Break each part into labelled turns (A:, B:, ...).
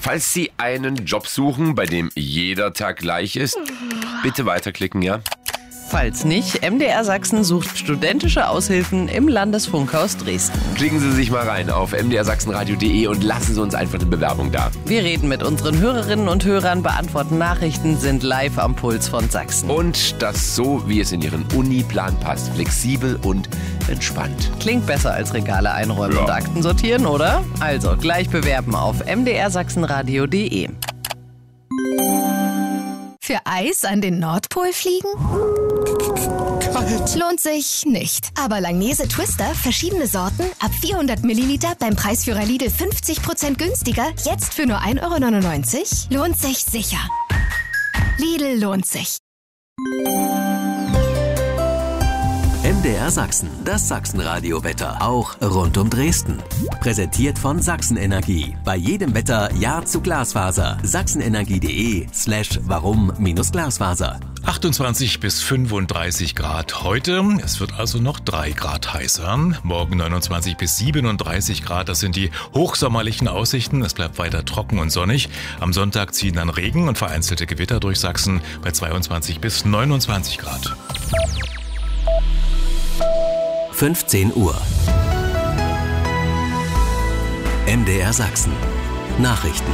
A: Falls Sie einen Job suchen, bei dem jeder Tag gleich ist, bitte weiterklicken, ja?
B: Falls nicht, MDR Sachsen sucht studentische Aushilfen im Landesfunkhaus Dresden.
A: Klicken Sie sich mal rein auf mdrsachsenradio.de und lassen Sie uns einfach eine Bewerbung da.
B: Wir reden mit unseren Hörerinnen und Hörern, beantworten Nachrichten, sind live am Puls von Sachsen.
A: Und das so, wie es in Ihren Uniplan passt. Flexibel und entspannt.
B: Klingt besser als Regale einräumen und Akten sortieren, oder? Also gleich bewerben auf mdrsachsenradio.de.
C: Für Eis an den Nordpol fliegen? Kalt. Lohnt sich nicht. Aber Langnese Twister, verschiedene Sorten, ab 400 Milliliter beim Preisführer Lidl 50% günstiger, jetzt für nur 1,99 €? Lohnt sich sicher. Lidl lohnt sich.
D: MDR Sachsen, das Sachsenradio-Wetter, auch rund um Dresden. Präsentiert von Sachsen Energie. Bei jedem Wetter Ja zu Glasfaser. sachsenenergie.de/warum-Glasfaser.
E: 28 bis 35 Grad heute. Es wird also noch 3 Grad heißer. Morgen 29 bis 37 Grad. Das sind die hochsommerlichen Aussichten. Es bleibt weiter trocken und sonnig. Am Sonntag ziehen dann Regen und vereinzelte Gewitter durch Sachsen bei 22 bis 29 Grad.
D: 15 Uhr. MDR Sachsen. Nachrichten.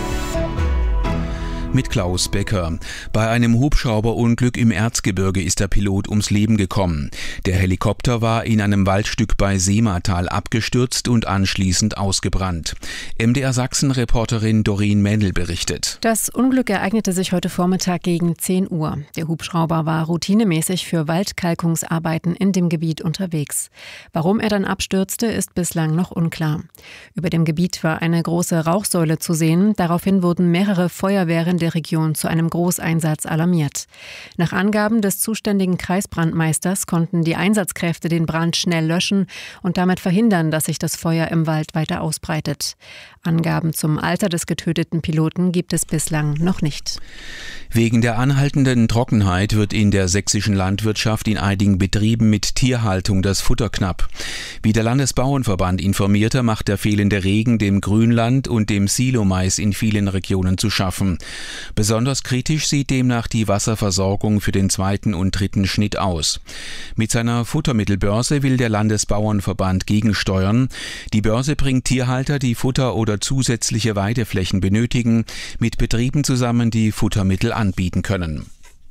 F: Mit Klaus Becker. Bei einem Hubschrauberunglück im Erzgebirge ist der Pilot ums Leben gekommen. Der Helikopter war in einem Waldstück bei Seematal abgestürzt und anschließend ausgebrannt. MDR Sachsen-Reporterin Doreen Mendel berichtet.
G: Das Unglück ereignete sich heute Vormittag gegen 10 Uhr. Der Hubschrauber war routinemäßig für Waldkalkungsarbeiten in dem Gebiet unterwegs. Warum er dann abstürzte, ist bislang noch unklar. Über dem Gebiet war eine große Rauchsäule zu sehen. Daraufhin wurden mehrere Feuerwehren der Region zu einem Großeinsatz alarmiert. Nach Angaben des zuständigen Kreisbrandmeisters konnten die Einsatzkräfte den Brand schnell löschen und damit verhindern, dass sich das Feuer im Wald weiter ausbreitet. Angaben zum Alter des getöteten Piloten gibt es bislang noch nicht.
F: Wegen der anhaltenden Trockenheit wird in der sächsischen Landwirtschaft in einigen Betrieben mit Tierhaltung das Futter knapp. Wie der Landesbauernverband informierte, macht der fehlende Regen dem Grünland und dem Silomais in vielen Regionen zu schaffen. Besonders kritisch sieht demnach die Wasserversorgung für den 2. und 3. Schnitt aus. Mit seiner Futtermittelbörse will der Landesbauernverband gegensteuern. Die Börse bringt Tierhalter, die Futter oder zusätzliche Weideflächen benötigen, mit Betrieben zusammen, die Futtermittel anbieten können.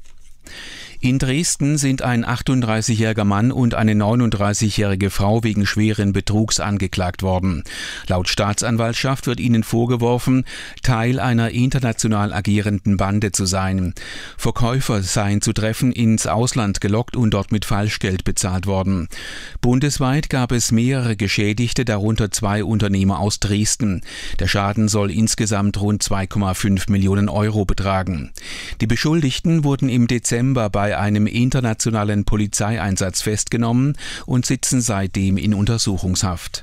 F: In Dresden sind ein 38-jähriger Mann und eine 39-jährige Frau wegen schweren Betrugs angeklagt worden. Laut Staatsanwaltschaft wird ihnen vorgeworfen, Teil einer international agierenden Bande zu sein. Verkäufer seien zu Treffen ins Ausland gelockt und dort mit Falschgeld bezahlt worden. Bundesweit gab es mehrere Geschädigte, darunter 2 Unternehmer aus Dresden. Der Schaden soll insgesamt rund 2,5 Millionen € betragen. Die Beschuldigten wurden im Dezember bei einem internationalen Polizeieinsatz festgenommen und sitzen seitdem in Untersuchungshaft.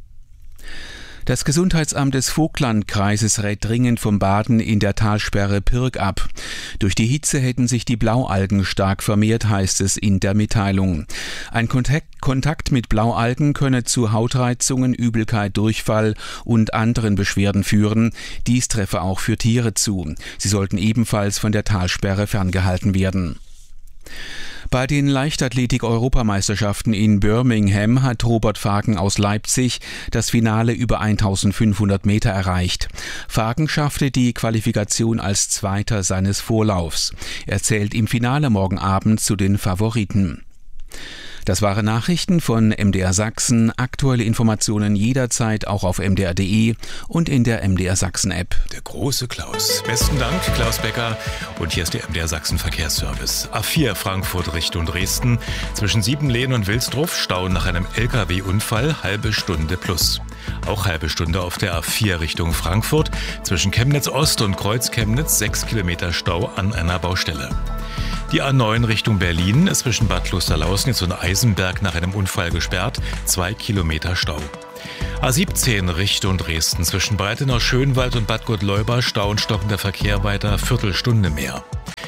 F: Das Gesundheitsamt des Vogtlandkreises rät dringend vom Baden in der Talsperre Pirk ab. Durch die Hitze hätten sich die Blaualgen stark vermehrt, heißt es in der Mitteilung. Ein Kontakt mit Blaualgen könne zu Hautreizungen, Übelkeit, Durchfall und anderen Beschwerden führen. Dies treffe auch für Tiere zu. Sie sollten ebenfalls von der Talsperre ferngehalten werden. Bei den Leichtathletik-Europameisterschaften in Birmingham hat Robert Vagen aus Leipzig das Finale über 1500 Meter erreicht. Vagen schaffte die Qualifikation als Zweiter seines Vorlaufs. Er zählt im Finale morgen Abend zu den Favoriten. Das waren Nachrichten von MDR Sachsen. Aktuelle Informationen jederzeit auch auf mdr.de und in der MDR Sachsen App.
E: Der große Klaus. Besten Dank, Klaus Becker. Und hier ist der MDR Sachsen Verkehrsservice. A4 Frankfurt Richtung Dresden. Zwischen Siebenlehn und Wilsdruff Stau nach einem LKW-Unfall, halbe Stunde plus. Auch halbe Stunde auf der A4 Richtung Frankfurt. Zwischen Chemnitz Ost und Kreuz Chemnitz 6 Kilometer Stau an einer Baustelle. Die A9 Richtung Berlin ist zwischen Bad Klosterlausnitz und Eisenberg nach einem Unfall gesperrt, 2 Kilometer Stau. A17 Richtung Dresden zwischen Breitenau-Schönwald und Bad Gottleuba Stau und stockender Verkehr weiter, Viertelstunde mehr.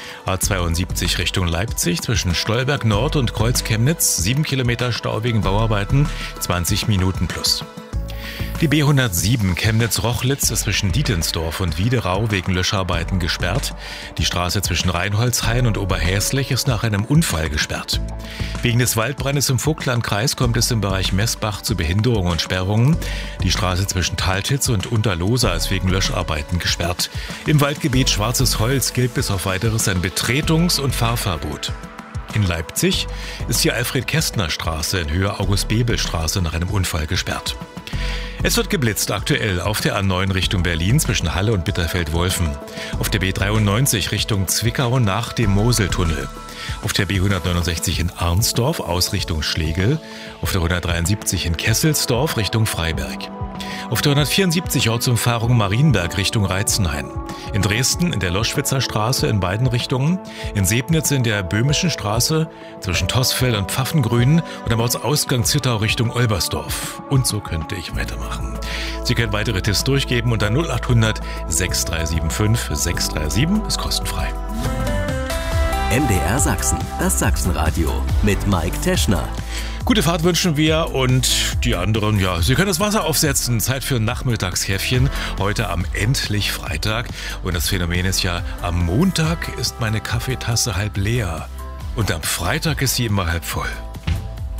E: A72 Richtung Leipzig zwischen Stolberg Nord und Kreuz Chemnitz 7 Kilometer Stau wegen Bauarbeiten, 20 Minuten plus. Die B107 Chemnitz-Rochlitz ist zwischen Dietensdorf und Wiederau wegen Löscharbeiten gesperrt. Die Straße zwischen Reinholzhain und Oberhäslich ist nach einem Unfall gesperrt. Wegen des Waldbrandes im Vogtlandkreis kommt es im Bereich Messbach zu Behinderungen und Sperrungen. Die Straße zwischen Taltitz und Unterlosa ist wegen Löscharbeiten gesperrt. Im Waldgebiet Schwarzes Holz gilt bis auf Weiteres ein Betretungs- und Fahrverbot. In Leipzig ist die Alfred-Kästner-Straße in Höhe August-Bebel-Straße nach einem Unfall gesperrt. Es wird geblitzt aktuell auf der A9 Richtung Berlin zwischen Halle und Bitterfeld-Wolfen. Auf der B93 Richtung Zwickau nach dem Moseltunnel. Auf der B169 in Arnsdorf aus Richtung Schlegel. Auf der 173 in Kesselsdorf Richtung Freiberg. Auf der 174 Ortsumfahrung Marienberg Richtung Reitzenhain. In Dresden in der Loschwitzer Straße in beiden Richtungen. In Sebnitz in der Böhmischen Straße zwischen Tossfeld und Pfaffengrün und am Ortsausgang Zittau Richtung Olbersdorf. Und so könnte ich weitermachen. Sie können weitere Tipps durchgeben unter 0800 6375 637. Ist kostenfrei.
D: MDR Sachsen, das Sachsenradio mit Mike Teschner.
E: Gute Fahrt wünschen wir und die anderen, ja, Sie können das Wasser aufsetzen. Zeit für ein Nachmittagskäffchen. Heute am endlich Freitag. Und das Phänomen ist ja, am Montag ist meine Kaffeetasse halb leer. Und am Freitag ist sie immer halb voll.